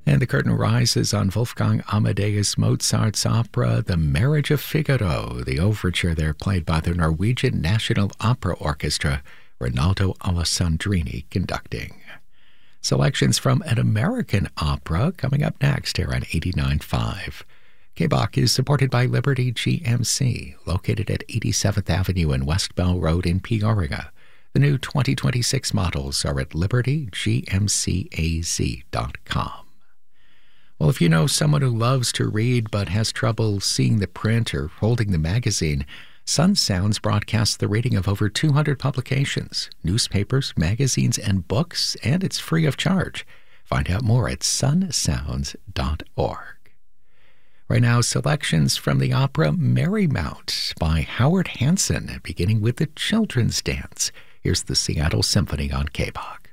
And the curtain rises on Wolfgang Amadeus Mozart's opera, The Marriage of Figaro, the overture there played by the Norwegian National Opera Orchestra, Rinaldo Alessandrini conducting. Selections from an American opera coming up next here on 89.5. KBOC is supported by Liberty GMC, located at 87th Avenue and West Bell Road in Peoria. The new 2026 models are at libertygmcaz.com. Well, if you know someone who loves to read but has trouble seeing the print or holding the magazine, Sun Sounds broadcasts the reading of over 200 publications, newspapers, magazines, and books, and it's free of charge. Find out more at sunsounds.org. Right now, selections from the opera Marymount by Howard Hanson, beginning with the children's dance. Here's the Seattle Symphony on KBOC.